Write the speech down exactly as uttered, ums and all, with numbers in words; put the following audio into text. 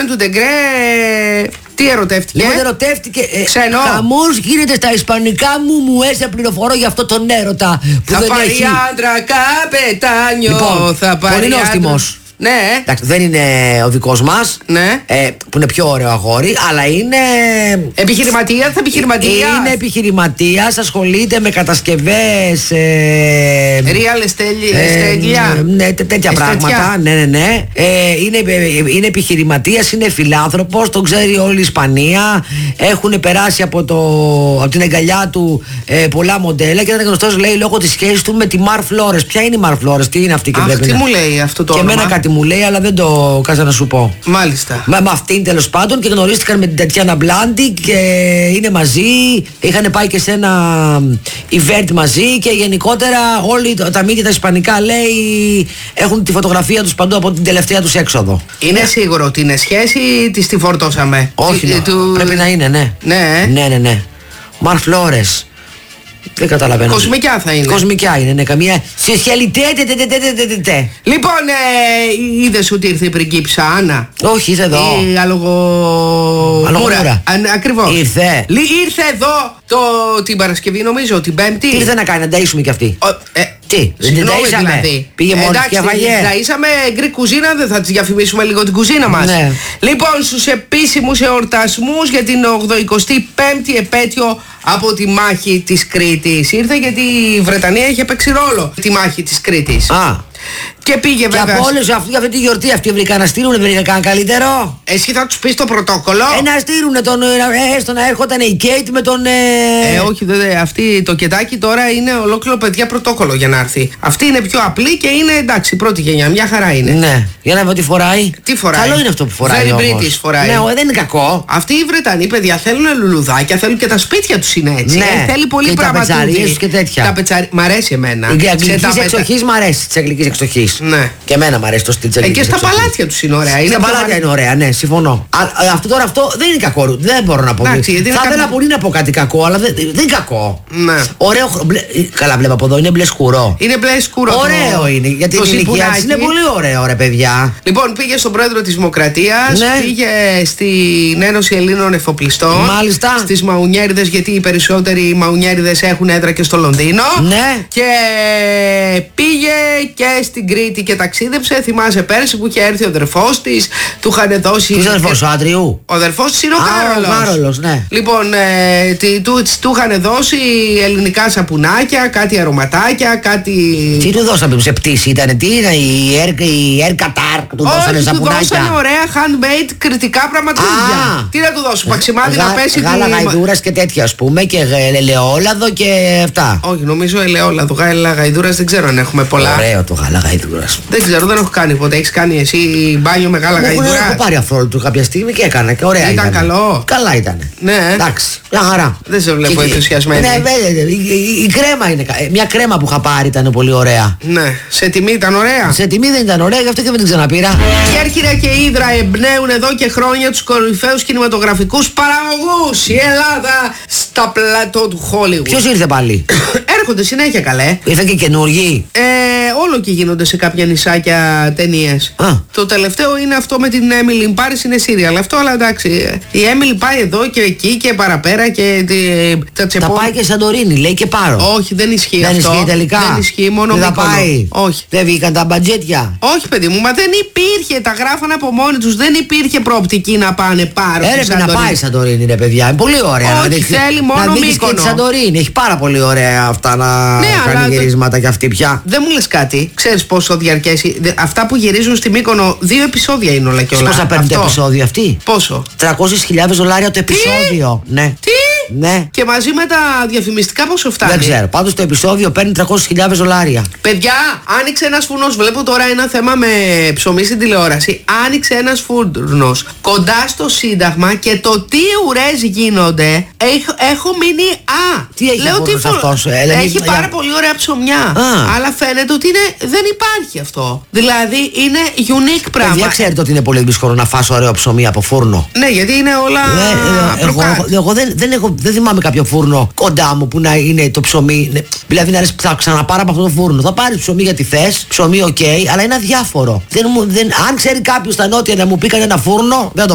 Μαντάν του Ντεγκρέ. Τι ερωτεύτηκε? Λοιπόν, ερωτεύτηκε. Ε, Ξένο. Χαμός γίνεται στα ισπανικά μου, μου έσε πληροφορώ για αυτό τον έρωτα που θα δεν πάρει έχει. άντρα καπετάνιο. Λοιπόν, θα πάρει πολύ νόστιμος. Ναι. Εντάξει, δεν είναι ο δικός μας, Ναι. ε, που είναι πιο ωραίο αγόρι, αλλά είναι. Επιχειρηματία, θα επιχειρηματία. Είναι επιχειρηματίας, ασχολείται με κατασκευές. Ε, Real estate. ναι, τέ- τέτοια πράγματα. Ναι, ναι, ναι. Ε, είναι, είναι επιχειρηματίας, είναι φιλάνθρωπος, τον ξέρει όλη η Ισπανία. Έχουν περάσει από, το, από την αγκαλιά του ε, πολλά μοντέλα και ήταν γνωστός, λέει, λόγω της σχέσης του με τη Μαρ Φλόρες. Ποια είναι η Μαρ Φλόρες, τι είναι αυτή και Αχ, πρέπει τι να. μου λέει αυτό το Και όνομα. εμένα κάτι μου λέει, αλλά δεν το κάσα να σου πω. Μάλιστα. Με, με αυτήν τέλος πάντων και γνωρίστηκαν με την Τατιάνα Μπλάντι και είναι μαζί. Είχαν πάει και σε ένα event μαζί και γενικότερα όλοι τα μύδια τα ισπανικά, λέει, έχουν τη φωτογραφία τους παντού από την τελευταία τους έξοδο. Είναι σίγουρο ότι είναι σχέση ή τη τη φορτώσαμε? Όχι, Τι- ναι. του- Πρέπει να είναι, ναι. Ναι. Ναι, ναι, ναι. Μαρ Φλόρες. Δεν καταλαβαίνω. Κοσμικιά θα είναι. Κοσμικιά είναι, ναι. Καμία. Σοσιαλιτέ, τε, τε, τε, τε, τε, τε, τε. Λοιπόν, ε, είδες ότι ήρθε η πριγκίψα Άννα? Όχι, ήρθε εδώ. Η αλογο... Αλογομούρα. Μούρα. Αν- Ακριβώς. Ήρθε. Λι- Ήρθε εδώ το, την Παρασκευή, νομίζω, την Πέμπτη. Τι ήρθε να κάνει, να ταΐσουμε κι αυτή. Ο, ε, Τι, δεν την συγγνώμη, ταΐσαμε. δηλαδή. Πήγε μόνη Εντάξει, και έφαγε. ταΐσαμε γκρι κουζίνα, δεν θα τη διαφημίσουμε λίγο την κουζίνα μας? Ναι. Λοιπόν, στους επίσημους εορτασμούς για την ογδοηκοστή πέμπτη επέτειο από τη μάχη της Κρήτης. Ήρθε γιατί η Βρετανία είχε παίξει ρόλο τη μάχη της Κρήτης. Α. Και πήγε Και βέβαια. από όλους αυτοί, για αυτή τη γιορτή αυτή βρήκα να στείλουν, βρήκα καν καλύτερο. Εσύ θα τους πεις το πρωτόκολλο? Ε, να στείλουν τον, ε, έστω να έρχονταν η Κέιτ με τον. Ε... Ε, όχι, δε, αυτή το κετάκι τώρα είναι ολόκληρο παιδιά πρωτόκολλο για να έρθει. Αυτή είναι πιο απλή και είναι εντάξει, πρώτη γενιά, μια χαρά είναι. Ναι, για να δω τι φοράει. Τι φοράει? Καλό είναι αυτό που φοράει. Very όμως. British φοράει. Ναι, ο, δεν είναι κακό. Αυτοί οι Βρετανοί παιδιά θέλουν λουλουδάκια, θέλουν και τα σπίτια τους είναι έτσι. Ναι. Ε, θέλει πολύ Και τα πράγμα. πετσαρίες τους και τέτοια. Τα πετσαρι... Μ' αρέσει εμένα. Η Σε αγγλική τα πετα- εξοχή μ' αρέσει. Τη αγγλική εξοχή. Ναι. Και εμένα μ' αρέσει το στυλ τη Ε, αγγλική. και στα παλάτια τους είναι ωραία. Είναι Στα πιο παλάτια βαρύ. είναι ωραία, ναι, συμφωνώ. Α, α, αυτό τώρα αυτό δεν είναι κακό. Δεν μπορώ να πω. Εντάξει, γιατί είναι Θα ήθελα κάποιο- πολύ να πω κάτι κακό, αλλά δεν, δεν είναι κακό. Ναι. Ωραίο. χρο- μπλε- καλά, βλέπω από εδώ, είναι μπλε σκουρό. Είναι μπλε σκούρο. το- Ωραίο είναι. Γιατί το η ηλικία σιπουνάκι. της είναι πολύ ωραίο, ρε παιδιά. Λοιπόν, πήγε στον πρόεδρο της Δημοκρατίας, Ναι. πήγε στην Ένωση Ελλήνων Εφοπλιστών. Μάλιστα. Στις Μαουνιέριδες, γιατί οι περισσότεροι Μαουνιέριδες έχουν έδρα και στο Λονδίνο. Ναι. Και πήγε και στην Κρήτη και ταξίδεψε. Θυμάσαι πέρσι που είχε έρθει ο αδερφός της, του είχαν δώσει. Ποιος αδερφός, ο Άντριου. Ο αδερφός της είναι ο Α, Κάρολος. ο Κάρολος, ναι. Λοιπόν, ε, τι- του, του είχαν δώσει ελληνικά σαπουνάκια, κάτι αρωματάκια, κάτι. Τι του δώσαμε σε πτήση, ήταν τι είναι η Air, η Air Qatar που του δώσανε Όχι, του σαπουνάκια. δώσανε ωραία handmade κριτικά πραγματούδια. Α. Τι να του δώσουν, παξιμάδι να πέσει. Γάλα τη- γαϊδούρας και τέτοια, ας πούμε, και γε- ελαιόλαδο και αυτά. Όχι, νομίζω ελαιόλαδο, γάλα γαϊδούρας δεν ξέρω αν έχουμε πολλά. Ωραίο το γάλα γαϊδούρας. Δεν ξέρω, δεν έχω κάνει ποτέ. Έχει κάνει εσύ μπάνιο με γάλα Μου έχουν- γαϊδουρά? Έχω πάρει αυτό του κάποια στιγμή και έκανα και ωραία Ήταν ήταν. καλό? Καλά ήταν. Ναι. Εντάξει, μια χαρά. Δεν σε βλέπω Και- ενθουσιασμένη. Ναι, βέβαια, η, η- η κρέμα είναι. κα- Μια κρέμα που είχα πάρει ήταν πολύ ωραία. Ναι, σε τιμή ήταν ωραία. Σε τιμή δεν ήταν ωραία, γι' αυτό και δεν την ξαναπήρα. Κέρκυρα και Ύδρα εμπνέουν εδώ και χρόνια τους κορυφαίους κινηματογραφικούς παραγωγούς. Η Ελλάδα στα πλατό του Hollywood. Ποιος ήρθε πάλι? Έρχονται συνέχεια καλέ. Ήρθαν και καινούργοι. Ε, όλο και γίνονται σε κάποια νησάκια ταινίες. Α. Το τελευταίο είναι αυτό με την Emily in Paris, είναι σύριαλ αυτό, αλλά εντάξει. Η Emily πάει εδώ και εκεί και παραπέρα και τη, τα Θα τσεπό... πάει και Σαντορίνη, λέει και πάρω. Όχι, δεν ισχύει Δεν αυτό. ισχύει τελικά. Δεν ισχύει, μόνο Δεν θα Μύκονο. πάει. Όχι. Δεν βγήκαν τα μπατζέτια. Όχι, παιδί μου, μα δεν υπήρχε. Τα γράφανε από μόνοι τους. Δεν υπήρχε προοπτική να πάνε πάρω. Έρευε να πάει η Σαντορίνη, ρε παιδιά. Είναι πολύ ωραία. Όχι, να δείξει- θέλει μόνο να δείξει Μύκονο. και τη Σαντορίνη. Έχει πάρα πολύ ωραία αυτά να Ναι, αλλά κάνει δεν- γυρίσματα κι αυτή πια. Δεν μου λες κάτι. Ξέρεις πόσο διαρκέσει. Δε- Αυτά που γυρίζουν στη Μύκονο, δύο επεισόδια είναι όλα και όλα. Πώς θα παίρνουν το Αυτό. επεισόδιο αυτή? Πόσο? τριακόσιες χιλιάδες δολάρια το επεισόδιο. Ναι. Τι? Ναι. Και μαζί με τα διαφημιστικά πόσο φτάνει? Δεν ξέρω. Πάντως το επεισόδιο παίρνει τριακόσιες χιλιάδες δολάρια. Παιδιά, άνοιξε ένας φούρνος. Βλέπω τώρα ένα θέμα με ψωμί στην τηλεόραση. Άνοιξε ένας φούρνος κοντά στο Σύνταγμα και το τι ουρές γίνονται. Έχω, έχω μείνει. Α! Τι έχει ο φούρνος φου- αυτός, ε, δηλαδή, Έχει για- πάρα πολύ ωραία ψωμιά. Α. Αλλά φαίνεται ότι είναι, δεν υπάρχει αυτό. Δηλαδή είναι unique πράγμα. Παιδιά, ξέρετε ότι είναι πολύ δύσκολο να φας ωραίο ψωμί από φούρνο. Ναι, γιατί είναι όλα. Ναι, ε, εγώ, προκάτ. εγώ, εγώ δεν, δεν, έχω, δεν θυμάμαι κάποιο φούρνο κοντά μου που να είναι το ψωμί. ναι, Δηλαδή να λες θα ξαναπάρω από αυτό το φούρνο. Θα πάρεις ψωμί γιατί θες, ψωμί οκ, αλλά είναι αδιάφορο. Δεν, μου- δεν, αν ξέρει κάποιος στα νότια να μου πει κανένα φούρνο, δεν θα το